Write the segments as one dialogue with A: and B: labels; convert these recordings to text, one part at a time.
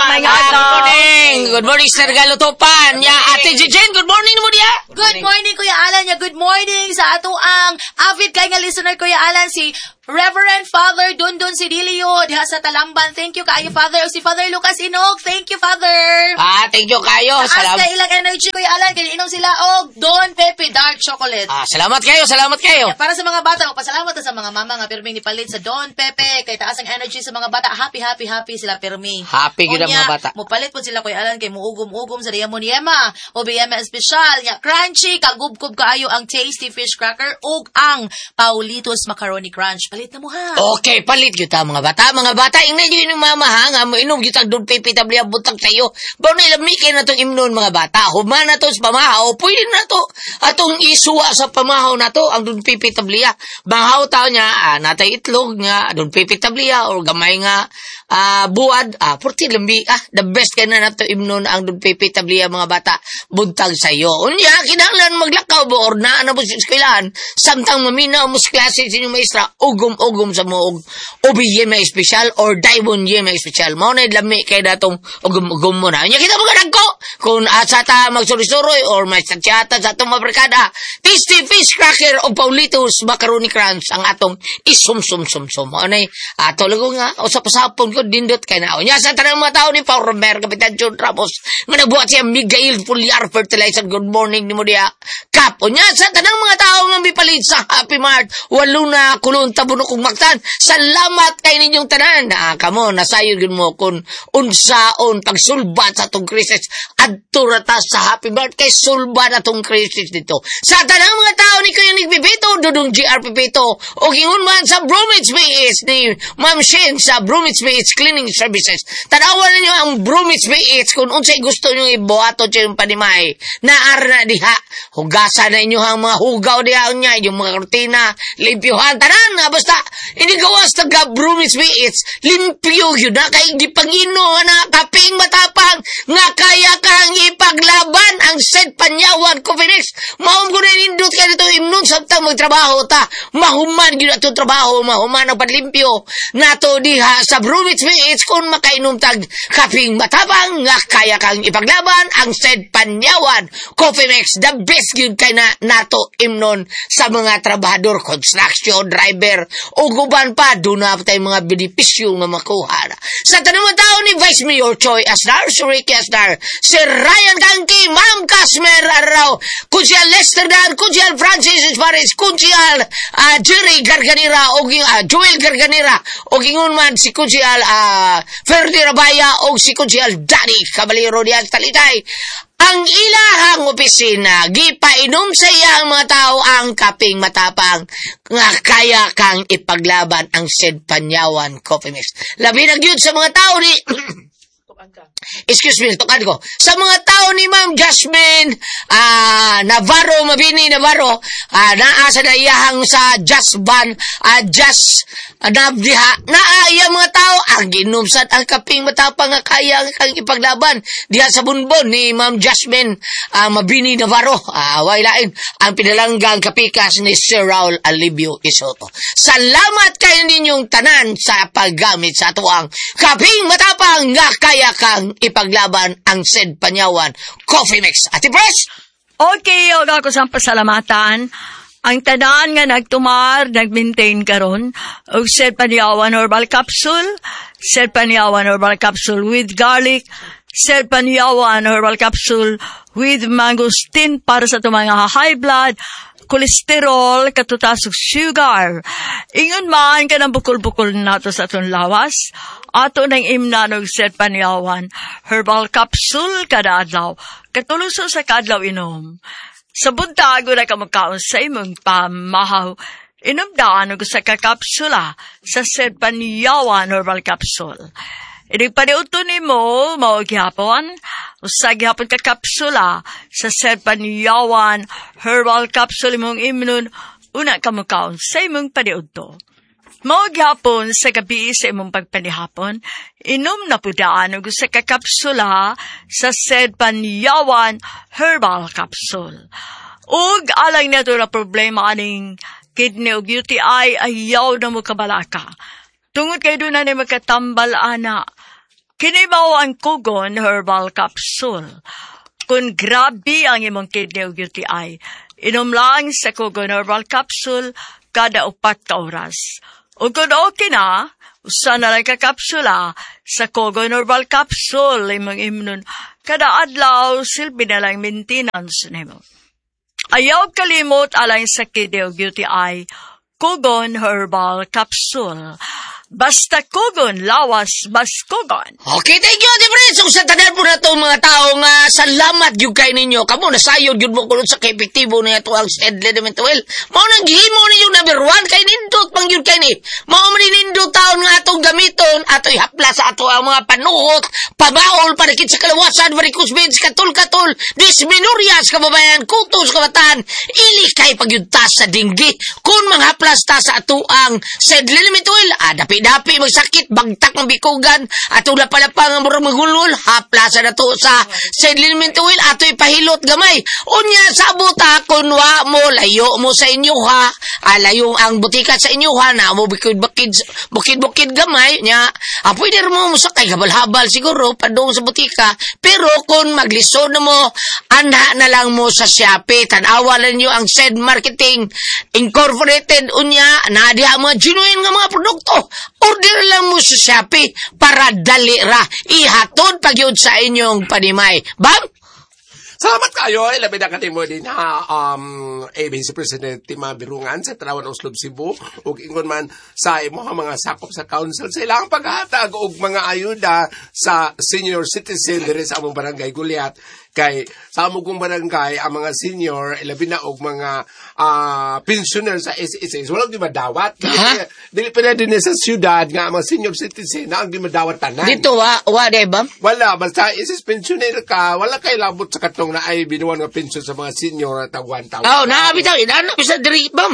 A: Good
B: morning. Good morning, Sir Galutopan. Ya, Ate Jen, good morning mo dia.
A: Good morning, Kuya Alan. Good morning sa ato ang avid kay nga listener, Kuya Alan, si Reverend Father Dundun Sidilio diha sa Talamban. Thank you kaayo, Father. O si Father Lucas Inog. Thank you, Father.
B: Thank you kayo.
A: Taas ka ilang energy, Kuya Alan. Kaya inom sila og Don Pepe Dark Chocolate.
B: Salamat kayo.
A: Para sa mga bata, magpasalamat sa mga mama nga pirming ni palit sa Don Pepe. Kay taas ang energy sa mga bata. Happy sila pirmi.
B: Happy gid ang mga bata.
A: Mupalit po sila, Kuya Alan, kay muugom-ugom sa Diamond Yema. O Biyema Espesyal. Crunchy, kagubkob kaayo ang tasty fish cracker ug ang Paulitos Macaroni Crunch. Palit na mo ha.
B: Okay, palit kita mga bata. Mga bata, ingna yun yung mamahanga mo. Inom kita doon pipitabli ang butang sa'yo. Bawa na ilamikin na itong imnon mga bata. Human na to sa pamahaw. Pwede na to. Atong isuwa sa pamahaw na to. Ang doon pipitabli. Bahaw tao niya, natay itlog nga, doon pipitabli or gamay nga buwad. Purti lambi. The best ka na to imnon ang doon pipitabli mga bata. Buntag sa'yo. Unya, kinahanglan maglakaw bo or na mo sa eskwelahan. Samtang mamina mo sa klase sa inyong maestra. Ugom sa mo OBM special or Daimon Yema special. Mao na lami kay datong ugom mo na. Nya kita mga ko kung asa ta magsuroy or may satyata sa atong mabarkada. Tasty fish cracker o Paulitos Macaroni Crunch ang atong isum-sum-sum-sum. Mao na ato lago nga usap-usapon ko dindot kay na. Nya sa tanang mga tao ni Power Bear Kapitan John Ramos nga nabuhat siya Miguel Foliar Fertilizer. Good morning ni mo dia. Kap. Nya sa tanang mga tao nga bipalit sa Happy Mart walo na kulon tabuno kong maktan. Salamat kay ninyong tanan. Kamo, nasayod mo kung unsaon pagsulbat sa itong krisis at turata sa Happy Mart kay sulbat na itong krisis dito. Sa tanang mga tao ni Kuya Nigpipito, Dudong GR Pipito, o gingon man sa Bromwich BH ni Ma'am Shin sa Bromwich BH Cleaning Services. Tanawan ninyo ang Bromwich BH kung unsay gusto nyo ibuhato siya yung panimay. Naar na diha. Hugasan na inyo ang mga hugaw diha niya, yung mga rutina, limpyuhan, tanan nga basta ini gawas taga Bromwich BH, limpyo yun na kay di pangino na kaping matapang nga kaya kang ipaglaban ang Said Panyawan Cofinex. Maum ko na nindot ka dito imnon samtang magtrabaho ta. Mahuman yun ato trabaho, mahuman ang panlimpyo nato diha sa Bromwich BH kung makainom tag kaping matapang nga kaya kang ipaglaban ang Said Panyawan Cofinex. The best yun kay na nato imnon sa mga trabahador, construction, driver, o guban pa, doon na tayo mga benepisyo na makuha. Sa tanong tao ni Vice Mayor Choi Asnar, si Ricky Asnar, si Ryan Kanki, Ma'am Kasmer Araw, Kunsyal Lester Dan, Kunsyal Francis Esparez, Kunsyal Jerry Garganira, o Joel Garganira, o gingon man si Kunsyal Ferdi Rabaya, o si Kunsyal Danny Caballero diyan Talitay. Ang ilahang opisina, gipainom sa iyang mga tao ang kaping matapang nga kaya kang ipaglaban ang Said Panyawan Coffee Mix. Labi na gyud sa mga tao ni excuse me, tukad ko. Sa mga tao ni Ma'am Jasmine Navarro, Mabini Navarro, naasa na iyahang sa Jazz Ban, Jazz Nabdiha, naaya mga tao, ang ginumsat ang kaping matapang nga kaya kang ipaglaban diha sa bunbon ni Ma'am Jasmine Mabini Navarro. Wailain ang pinalanggang kapikas ni Sir Raul Alibio Isoto. Salamat kayo ninyong tanan sa paggamit sa tuang kaping matapang nga kaya kang ipaglaban ang Said Panyawan Coffee Mix. Ati Pres?
C: Okay, ako sa pasalamatan. Ang tanan nga nagtumar, nag-maintain karon og Said Panyawan Herbal Capsule, Said Panyawan Herbal Capsule with garlic, Said Panyawan Herbal Capsule with mangosteen para sa mga high blood, kolesterol, katutasok sugar. Ingon man ka ng bukol-bukol nato sa atong lawas. Ato ng imnanog Said Panyawan Herbal Capsule kada adlaw. Katuluso sa kadlaw inom. Sa buntago na ka magkaon sa imong pamahaw. Inom daan og sa kakapsula sa Said Panyawan Herbal Capsule. Inigpaniuto ni mo, maughihapon, sa gihapon kakapsula sa Said Panyawan Herbal Capsule imong imnon, una ka magkaon sa imong paniuto. Maughihapon sa gabi sa imong pagpanihapon, inom na pudaan og sa kakapsula sa Said Panyawan Herbal Capsule. Ug alang nato na problema aning kidney ug UTI, ayaw na mo kabalaka. Tungod kay doon na ni magkatambal ana, Kini mao ang Kugon Herbal Capsule. Kung grabe ang imong kidney ug UTI, inom lang sa Kugon Herbal Capsule kada 4 ka oras. O kung okay na, usa na lang ka kapsula sa Kugon Herbal Capsule imong imnon kada adlaw silbi na lang maintenance nimo. Ayaw kalimot alang sa kidney ug UTI, Kugon Herbal Capsule. Basta Kugon, lawas bas Kugon.
B: Okay, thank you, Ate Prince. So, sa tagal po na itong mga tao nga salamat yung kay ninyo. Kamu, nasayod yun mo kulot sa kaepektibo na ito ang Sedlenement Oil. Mao nang gihimo ninyo number 1 kay nindot pang yun kay ni. Mao man nindot taon nga atong gamiton ato'y hapla sa ato ang mga panuhot, pabaol, parikit sa kalawasan, varicose veins, katul-katul, dysmenorias, kababayan, kutos, kabataan, ilikay pagyuntas sa dinggi. Kung mga haplas ta sa ato ang Sedlenement Oil, dapi magsakit, bagtak ng bikugan, atong lapalapang ang murang maghulol, haplasa na to sa Sedlenement Oil, ato'y pahilot gamay. Unya, sabot ha, kung wa mo, layo mo sa inyo ha, layo ang butika sa inyo ha, na mo bukid gamay, nya, pwede mo musakay, habal-habal siguro, padong sa butika, pero kung maglisod na mo, anha na lang mo sa Shopee, tanawa lang nyo ang Sed Marketing Incorporated, unya, na diha mga genuine nga mga produkto. Order lang mo sa Shopee para dali ra ihatod pagyud sa inyong panimay. Bam!
D: Salamat kayo. Labi na kanimo din ha. Vice President Tima Birungan sa Tarawan Oslob Cebu. Ug ingon man sa imo mga sakop sa council sa ilang paghatag og mga ayuda sa senior citizen diri sa among barangay Guliat. Kay sa among barangay ang mga senior labi na og mga pensioner sa SSS wala di madawat. Dili pa na din sa syudad nga mga senior citizen na ang di madawat tanan.
B: Dito wa de ba?
D: Wala basta SS pensioner ka, wala kay labot sa katong na ay binuwan nga pensyon sa mga senior at 1,000.
B: Oh, naabitaw ina bisa diri bam.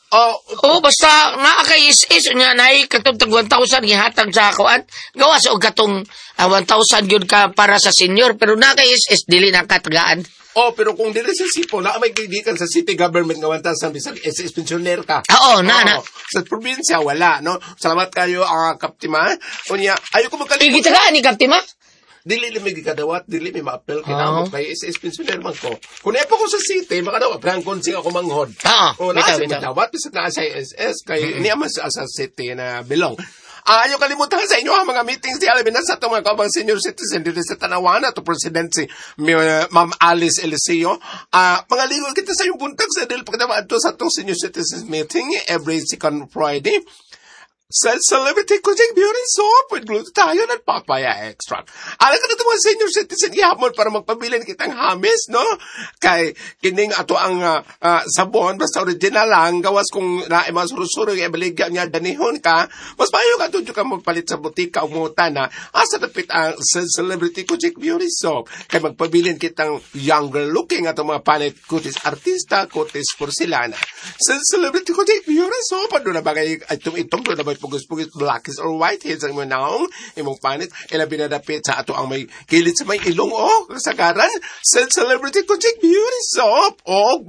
B: Basta naa kay is nya nay katong tag 1,000 gihatag sa kuan. Gawas og katong 1,000 gyud ka para sa senior pero na kay is dili na katagaan.
D: Pero kung dili sa Sipo, na may gigikan sa city government nga 1,000 bisag SS pensioner ka.
B: Na.
D: Sa probinsya wala, no. Salamat kayo Kaptima. Unya, ayo ko magkalimutan.
B: Igitagaan ni Kaptima?
D: Dili may gikadawat, dili may ma-appel kinamo kay SS pensioner man ko. Kung epo ko sa city, makadawat prangkon sing ako manghod. Nasa dawat bisag na sa SS kay niya man sa city na belong. Ayaw kalimutan sa inyo ang mga meetings di alamin na sa itong mga kabang senior citizen dito sa Tanawana to President si Ma'am Alice Eliseo. Mga lingol kita sa yung buntag sa dahil pagkadama ito sa itong senior citizens meeting every second Friday. Sa celebrity kuching beauty soap with glutathione at papaya extract. Alam ka na ito mga senior citizen gihapon para magpabilin kitang hamis, no? Kay kining ato ang sabon, basta original lang, gawas kung naima surusuro yung ebaligya niya danihon ka, mas mayo ka doon ka magpalit sa butika o muta na asa dapit ang celebrity kuching beauty soap. Kay magpabilin kitang younger looking ato mga palit kutis artista, kutis porcelana. Sa celebrity kuching beauty soap, doon na bagay itong doon na bagay pugos-pugos, blackies or whiteheads ang mga naong imong panit, ilabi na dapit sa ato ang may kilit sa may ilong kasagaran, celebrity kuching beauty soap,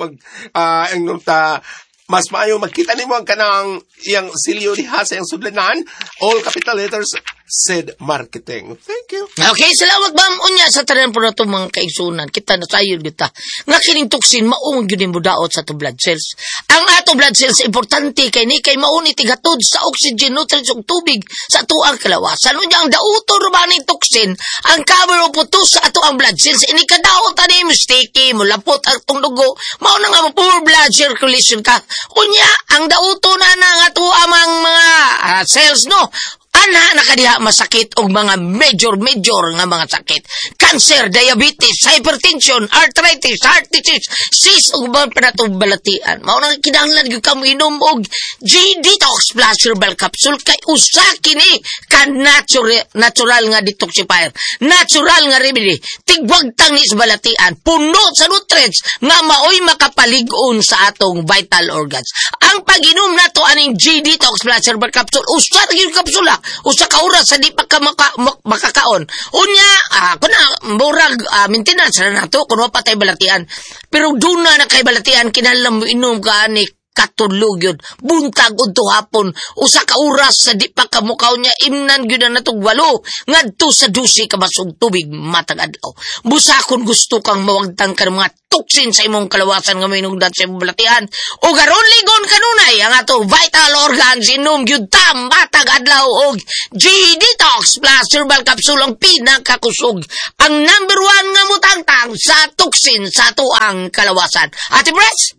D: ang nunta, mas maayo magkita nimo ang kanang iyang silyo diha sa iyang sudlanan, all capital letters, Sed Marketing. Thank you.
B: Okay, salamat bam. Unya sa tanan po na itong mga kaigsunan. Kita na tayo kita. Nga kining tuksin, maong yun mo daot sa itong blood cells. Ang atong blood cells, importante kay ni kay maunit igatod sa oxygen, nutrients, ug tubig sa atuang kalawasan. Unya ang dauto rumaning tuksin, ang cover o putos sa atuang blood cells. Ini kadaot ani mo sticky, mo lapot atong dugo. Mao na nga mo poor blood circulation ka. Unya, ang dauto na nga atuang mga cells, no? Ana nakadiha masakit og mga major nga mga sakit. Cancer, diabetes, hypertension, arthritis, heart disease, cyst ug mga panatong balatian. Mao nang kinahanglan gyud ka mo inom og G-Detox Plus Herbal Capsule kay usa kini ka natural nga detoxifier, natural nga remedy. Tigwagtang ni sa balatian, puno sa nutrients nga maoy makapalig-on sa atong vital organs. Ang pag-inom nato aning G-Detox Plus Herbal Capsule, usa ra gyud kapsula. Usa ka oras sa di pa ka makakaon. Unya, kuna murag maintenance na nato kuno pa tay balatian. Pero duna na kay balatian kinahanglan mo inom ka ani katulog yun. Buntag unto hapon. Usa ka oras sa di pa kamukaw niya. Imnan yun na natong 8. Ngadto sa 12 ka basong tubig matag adlaw. Busakon gusto kang mawagtang ka ng mga tuksin sa imong kalawasan nga minungdan sa imong balatian. O garon ligon kanunay ang ato vital organs inom gyud tam matag adlaw og G-Detox plus herbal capsule ang pinakakusog. Ang number 1 nga mutangtang sa tuksin sa tuang kalawasan. Ate Pres?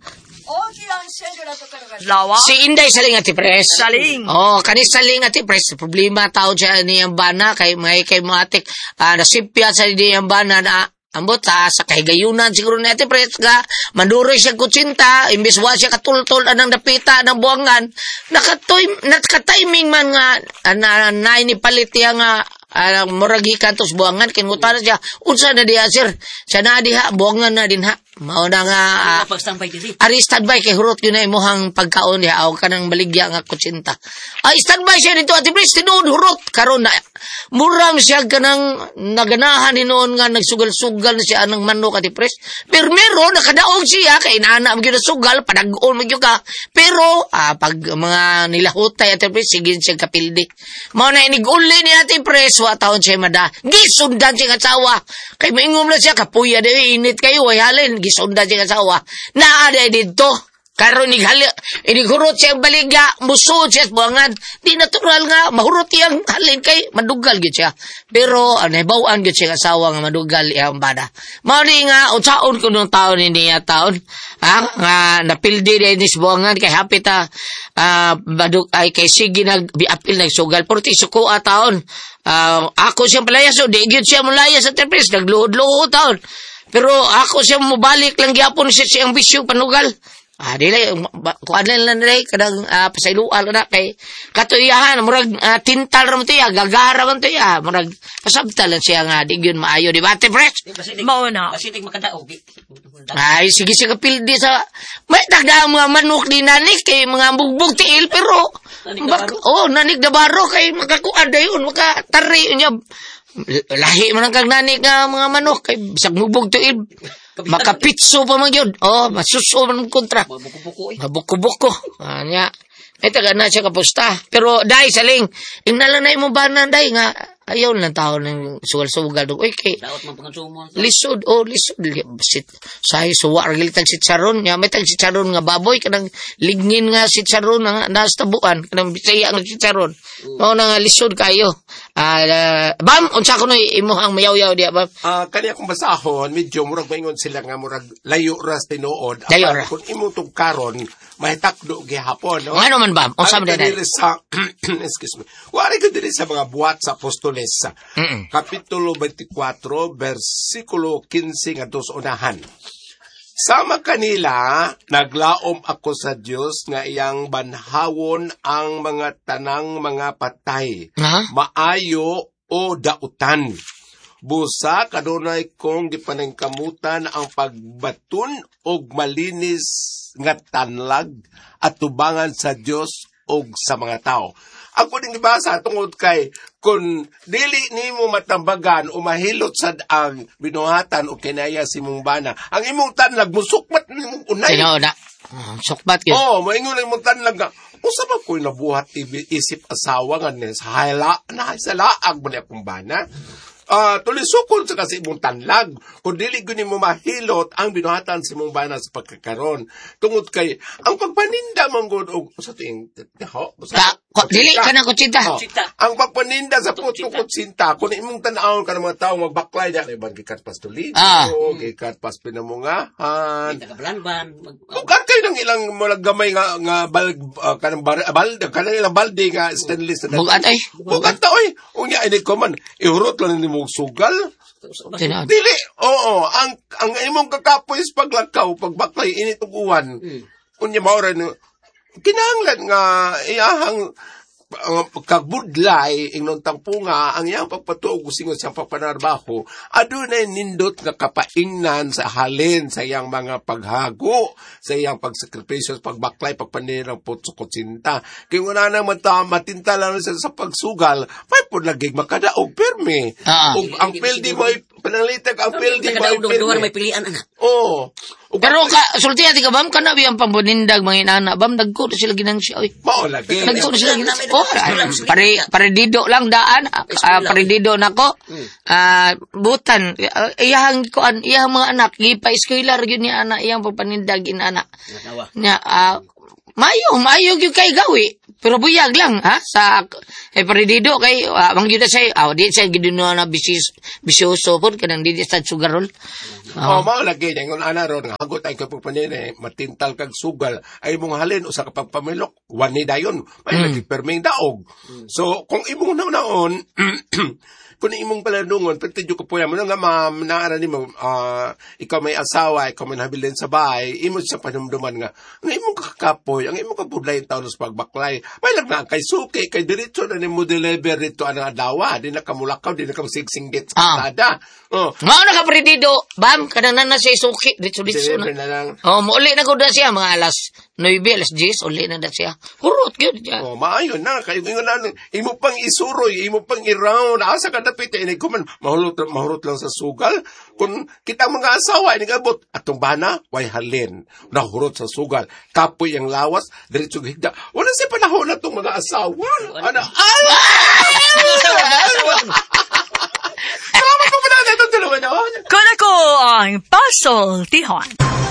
C: Lawa?
B: Si Inday saling Ate Pres.
C: Saling.
B: Oh, kanis saling Ate Pres. Problema tao siya niyang bana kay matik nasipya sa niyang bana na ambot sa kahigayunan siguro ni Ate Pres nga maduroy siya kutsinta imbis wa siya katultol anang dapita ng buwangan nakatiming man nga nay ni palit niya nga murag gikan tos buwangan kingutan siya unsa na diha sir siya na diha buwangan na din ha mao na nga standby kay hurot yun na imuhang pagkaon diha aw kanang baligya nga kutsinta standby siya dito Ate Pres tinuod hurot karon na muram siya kanang naganahan noon nga nagsugal-sugal na siya anang manok Ate Pres pero meron nakadaog siya kay inaana magyud sugal padag-on magyud ka pero pag mga nilahutay Ate Pres sige siya kapildi mao na iniguli ni Ate Pres wa taon siya mada gisundan siya asawa kay maingom na siya kapuya de init kayo ay halin gisundan siya asawa naa dito karon inigurot siya baligya musud siya buwangan di natural nga mahurot yang halin kay madugal gyud siya pero nahibaw-an gyud siya asawa nga madugal iyang bada mao ni nga unsaon kun nung taon niya taon nga napildi din ni buwangan kay hapit badug ay kay sige nagbiapil nagsugal pero ti suko taon ako siya palayas so di gyud siya mulayas sa Tepres nagluhod-luhod taon pero ako siya mobalik lang gyapon siya siyang bisyo panugal dili kuan lang dili kadang pasayloan na kay katuyahan murag tintal ra man tiya gagara man tiya murag pasabta lang siya nga di gyud maayo di ba Ate Pres
C: mao na
B: pasitig makadaog ay sige siya kapildi sa may tagda mga manok di nanik kay mga bugbog tiil pero nanik da baro kay makakuan dayon makatari niya lahi man ang kag nanik nga mga manok kay bisag bugbog tiil makapitso pa man yun. Masuso man kontra. Mabuko-buko. Anya. Taga na siya kapusta. Pero, day, saling. Ingnalan na mo ba na, day, nga, ayaw lang tao ng sugal-sugal. Uy, kay, lisod. Sahi, suwa, ragilitang sitsaron. May tang sitsaron nga baboy. Kanang lignin nga sitsaron nga nastabuan. Kanang bisaya nga sitsaron. Mao na nga lisod kayo. Bam, unsa ko no imuhang mayaw-yaw diya, bam?
D: Kani akong basahon, medyo murag maingon sila nga murag layo ras tinuod. Kung imong karon mahitakdo gihapon, no?
B: Ano man, bam? Unsa man dinay?
D: Excuse me. Wari ko diri sa mga buhat sa Apostoles. Kapitulo 24, versikulo 15 nga dos unahan. Sama kanila, naglaom ako sa Diyos nga iyang banhawon ang mga tanang mga patay, maayo o dautan. Busa kadunay kong gipaningkamutan ang pagbatun og malinis nga tanlag at tubangan sa Diyos og sa mga tao. Ako din ibasa tungod kay kung dili nimo matambagan o mahilot sad ang binuhatan o kinaya si mong bana, ang imong tanlag musukmat nimong unay.
B: Sino na? Sukbat yun.
D: Maingon ang imong tanlag nga, usa ba ko'y nabuhat isip asawa nga sa laag mo niya kong bana? Tulisukon sa kasi mong tanlag. Kung dili guni mo mahilot ang binuhatan si mong bana sa pagkakaroon. Tungod kay, ang pagpaninda mong good o sa ting,
B: dili ka na kutsinta.
D: Ang pagpaninda sa puto kutsinta, kung imong tanaw ka ng mga tao magbaklay na, ibang gikat pas tulido, gikat pas pinamungahan. Bukan kayo ng ilang gamay nga kanang ilang balde nga stainless na. Bukan ta, oy. Unya, ini ko man, ihurot lang ni mong sugal. Dili, ang imong kakapoy is paglakaw, pagbaklay, init og uwan. Unya, maura ni, kinahanglan nga iyahang kagbudlay ingnon tangpunga ang iyang pagpatuog singon sa pagpanarbaho adunay nindot nga kapaingnan sa halin sa iyang mga paghago sa iyang pagsakripisyo pagbaklay pagpanirang putsukotsinta kay una na matinta lang sa pagsugal may pud lagig makadaog permi ug ang pildi mo Pananglitag ang building by
E: Taga-duwar may pilian, anak.
D: Oo.
B: Pero sulti ati ka, bam, kana biyang pambunindag, mga inana, bam, nagko na sila ginang siya, oy.
D: Mao lagi.
B: Nagko na sila ginang pare-dido lang daan, pare-dido na ko, butan, iyahang mga anak, gipa-eskwela, yun ni anak, iyang pagpanindag, inana. Nya, Mayo gyud kay gawi. Pero buyag lang, ha? Pare-dido kay, mang gyud say, di say giduno na bisyoso pod kanang di sa sugarol.
D: Mao lagi yung ana ron nga hagot ay kapagpanin matintal kag sugal ay mong halin usa ka pagpamilok wani dayon may lagi perming daog. So kung imong naon kung imong palanungon pagtidyo ko po yan mo nga naara ni mo ikaw may asawa ikaw may nabilin sa bahay imo sa panumduman nga imong kakapoy ang imong kabudlay taon sa pagbaklay may lang na kay suki kay diretso na ni mo deliver dito ang adawa di na kamulakaw di na kamsigsingit sa tada.
B: Mao na ka predido bam kanang na siya suki dito na. Muuli na ko da siya mga alas 9 alas 10 uli na da siya hurot gyud siya.
D: Maayo na kay imo pang isuroy imo pang i-round asa ka dapit ini kuman mahurot lang sa sugal kun kita mga asawa ini gabot atong bana way halin nahurot sa sugal kapoy ang lawas diretso higda wala si panahon natong mga asawa ana
C: Kung ako ang Puzzle Tihon.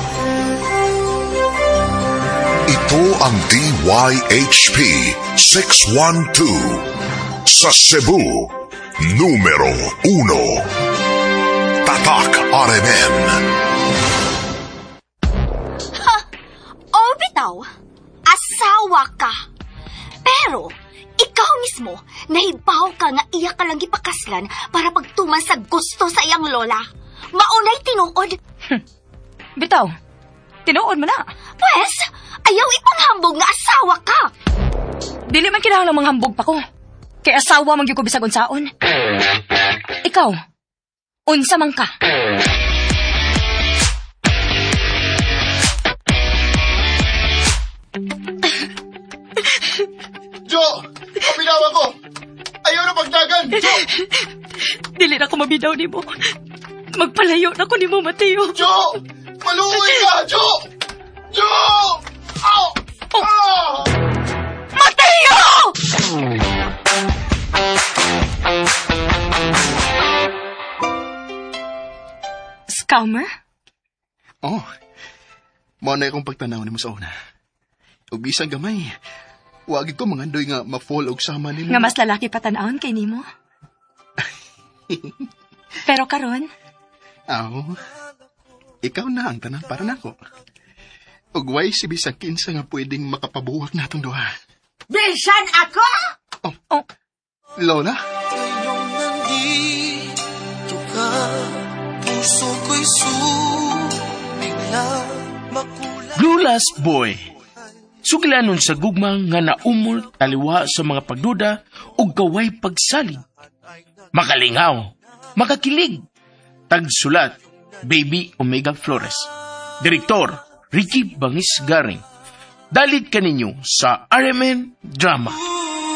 F: Ito ang DYHP 612 sa Cebu, numero 1. Tatak RMN.
G: Bitaw, asawa ka. Pero, ikaw mismo, nahibaw ka nga iya ka lang ipakaslan para pagtuman sa gusto sa iyang lola. Maunay tinuod.
H: Bitaw, tinuod mo na.
G: Pwes, ayaw ipanghambog nga asawa ka.
H: Dili man kinahanglang manghambog pa ko. Kay asawa man gyud ko bisag unsaon. Ikaw, unsa man ka?
I: Jo! Pabinawa ko! Ayaw na pagdagan! Jo!
H: Dili na ko mabidaw ni mo. Magpalayo na ko ni mo, Mateo.
I: Jo! Maluoy ka! Jo! Jo! Ow! Oh!
H: Mateo! Scammer?
I: Oh, mo na akong pagtanaw ni mo sa una. Ug bisan gamay, wag ko mangandoy nga ma-fall og sama nimo.
H: Nga mas lalaki patanawon kay nimo. Pero karon,
I: ikaw na ang tanan para nako. Ug way si bisag kinsa nga pwedeng makapabuwak natong duha.
G: Bisan ako?
I: Oh. Lola?
J: Glulas Boy. Sugilanon sa gugmang nga naumol taliwa sa mga pagduda ug gaway pagsalig. Makalingaw, makakilig. Tagsulat, Baby Omega Flores. Direktor, Ricky Bangis Garing. Dalit kaninyo sa RMN Drama.